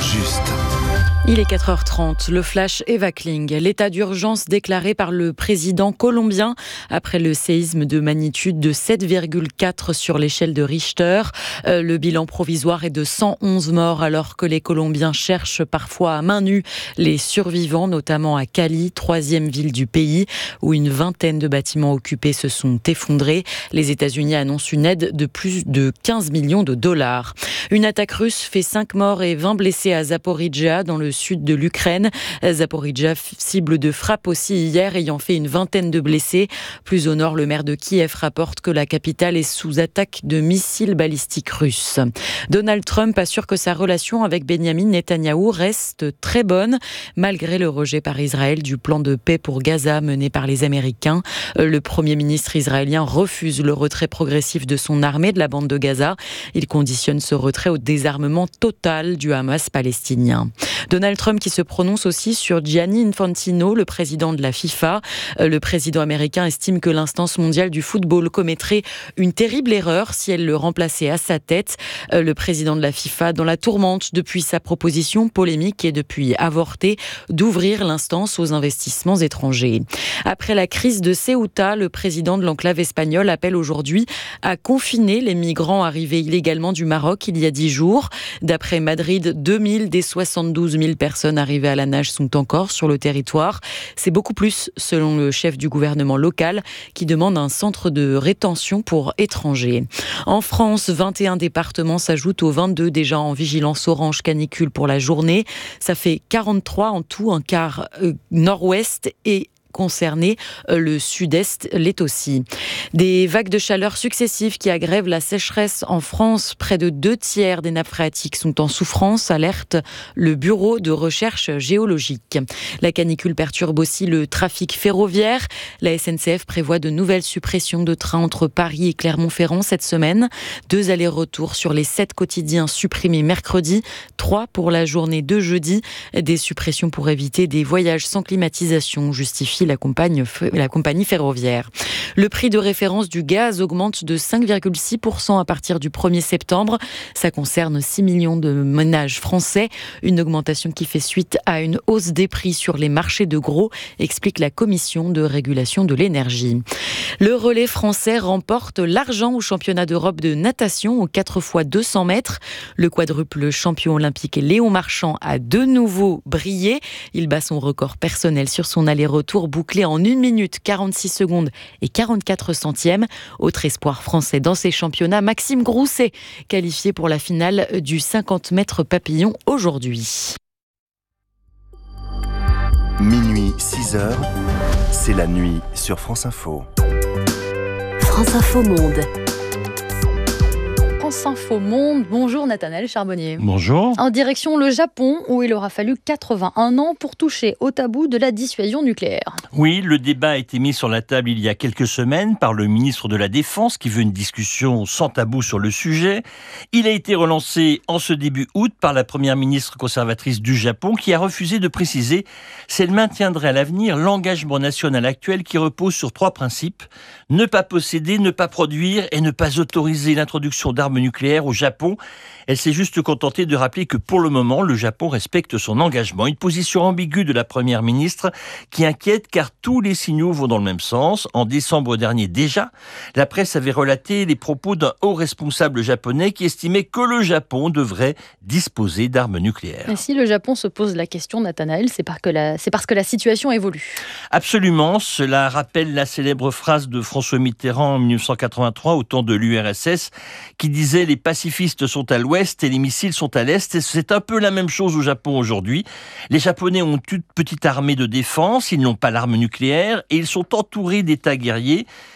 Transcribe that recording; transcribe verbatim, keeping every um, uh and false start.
juste. Il est quatre heures trente, le flash Eva Kling. L'état d'urgence déclaré par le président colombien après le séisme de magnitude de sept virgule quatre sur l'échelle de Richter. Euh, le bilan provisoire est de cent onze morts alors que les Colombiens cherchent parfois à main nue les survivants, notamment à Cali, troisième ville du pays, où une vingtaine de bâtiments occupés se sont effondrés. Les États-Unis annoncent une aide de plus de quinze millions de dollars. Une attaque russe fait cinq morts et vingt blessés à Zaporijia, dans le sud de l'Ukraine. Zaporijia, cible de frappe aussi hier, ayant fait une vingtaine de blessés. Plus au nord, le maire de Kiev rapporte que la capitale est sous attaque de missiles balistiques russes. Donald Trump assure que sa relation avec Benyamin Netanyahou reste très bonne, malgré le rejet par Israël du plan de paix pour Gaza mené par les Américains. Le Premier ministre israélien refuse le retrait progressif de son armée de la bande de Gaza. Il conditionne ce retrait au désarmement total du Hamas palestinien. Donald Trump qui se prononce aussi sur Gianni Infantino, le président de la FIFA. Le président américain estime que l'instance mondiale du football commettrait une terrible erreur si elle le remplaçait à sa tête. Le président de la FIFA dans la tourmente depuis sa proposition polémique et depuis avortée d'ouvrir l'instance aux investissements étrangers. Après la crise de Ceuta, le président de l'enclave espagnole appelle aujourd'hui à confiner les migrants arrivés illégalement du Maroc il y a dix jours. D'après Madrid, deux mille des soixante-douze mille personnes arrivées à la nage sont encore sur le territoire. C'est beaucoup plus, selon le chef du gouvernement local, qui demande un centre de rétention pour étrangers. En France, vingt et un départements s'ajoutent aux vingt-deux déjà en vigilance orange canicule pour la journée. Ça fait quarante-trois en tout, un quart euh, nord-ouest et concerné, le sud-est l'est aussi. Des vagues de chaleur successives qui agrèvent la sécheresse en France. Près de deux tiers des nappes phréatiques sont en souffrance, alerte le Bureau de recherche géologique. La canicule perturbe aussi le trafic ferroviaire. La S N C F prévoit de nouvelles suppressions de trains entre Paris et Clermont-Ferrand cette semaine. Deux allers-retours sur les sept quotidiens supprimés mercredi, trois pour la journée de jeudi. Des suppressions pour éviter des voyages sans climatisation, justifie La compagnie, la compagnie ferroviaire. Le prix de référence du gaz augmente de cinq virgule six pour cent à partir du premier septembre. Ça concerne six millions de ménages français. Une augmentation qui fait suite à une hausse des prix sur les marchés de gros, explique la Commission de régulation de l'énergie. Le relais français remporte l'argent au championnat d'Europe de natation aux quatre fois deux cents mètres. Le quadruple champion olympique Léon Marchand a de nouveau brillé. Il bat son record personnel sur son aller-retour bouclé en une minute quarante-six secondes et quarante-quatre centièmes. Autre espoir français dans ces championnats, Maxime Grousset, qualifié pour la finale du cinquante mètres papillon aujourd'hui. Minuit, six heures, c'est la nuit sur France Info. France Info Monde. France Info Monde. Bonjour Nathanaël Charbonnier. Bonjour. En direction le Japon, où il aura fallu quatre-vingt-un ans pour toucher au tabou de la dissuasion nucléaire. Oui, le débat a été mis sur la table il y a quelques semaines par le ministre de la Défense qui veut une discussion sans tabou sur le sujet. Il a été relancé en ce début août par la première ministre conservatrice du Japon qui a refusé de préciser si elle maintiendrait à l'avenir l'engagement national actuel qui repose sur trois principes. Ne pas posséder, ne pas produire et ne pas autoriser l'introduction d'armes nucléaire au Japon. Elle s'est juste contentée de rappeler que pour le moment, le Japon respecte son engagement. Une position ambiguë de la première ministre qui inquiète car tous les signaux vont dans le même sens. En décembre dernier déjà, la presse avait relaté les propos d'un haut responsable japonais qui estimait que le Japon devrait disposer d'armes nucléaires. Et si le Japon se pose la question, Nathanaël, c'est parce que la, c'est parce que la situation évolue. Absolument. Cela rappelle la célèbre phrase de François Mitterrand en dix-neuf cent quatre-vingt-trois au temps de l'U R S S qui disait « Les pacifistes sont à l'ouest et les missiles sont à l'est ». Et c'est un peu la même chose au Japon aujourd'hui. Les Japonais ont une petite armée de défense, ils n'ont pas l'arme nucléaire et ils sont entourés d'États guerriers.